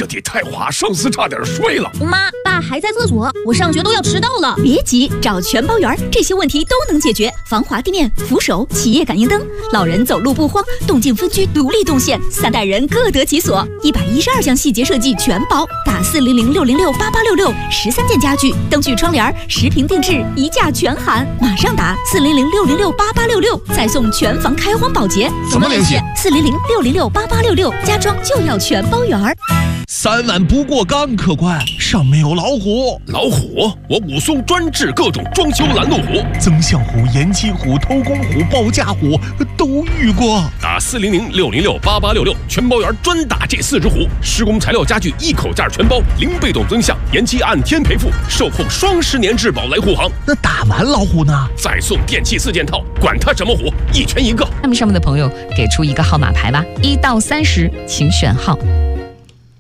这得太划，上司差点睡了。 妈，爸还在厕所，我上学都要迟到了。 别急，找全包园，这些问题都能解决。防滑地面、扶手、企业感应灯，老人走路不慌，动静分区独立动线，3代人各得其所。112项细节设计全包，打400-606-8866，13件家具、灯具、窗帘，10平定制，1价全含。马上打400-606-8866，再送全房开荒保洁。 怎么联系 ？400-606-8866，家装就要全包园。 3万不过岗，客官，上面有老虎。 老虎？我武松专治各种装修拦路虎， 增项虎、延期虎、偷工虎、报价虎都遇过。 打400-606-8866，全包园专打这4只虎。施工材料家具一口价全包，零被动增项，延期按天赔付，售后双10年质保来护航。 那打完老虎呢？ 再送电器4件套，管它什么虎，一拳一个。 上面的朋友给出一个号码牌吧，1到30，请选号。